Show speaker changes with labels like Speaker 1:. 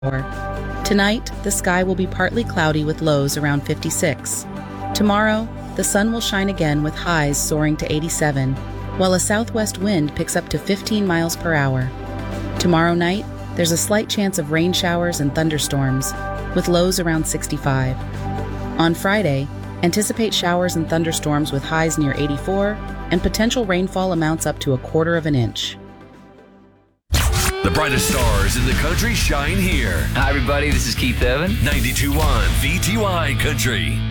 Speaker 1: Tonight, the sky will be partly cloudy with lows around 56. Tomorrow, the sun will shine again with highs soaring to 87, while a southwest wind picks up to 15 miles per hour. Tomorrow night, there's a slight chance of rain showers and thunderstorms, with lows around 65. On Friday, anticipate showers and thunderstorms with highs near 84 and potential rainfall amounts up to 1/4 inch.
Speaker 2: The brightest stars in the country shine here.
Speaker 3: Hi, everybody. This is Keith Urban.
Speaker 2: 92.1 VTY Country.